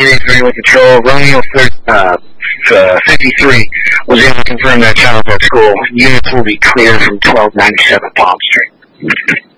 83 with control. Romeo 53 was able to confirm that child at school. Units will be clear from 1297 Palm Street.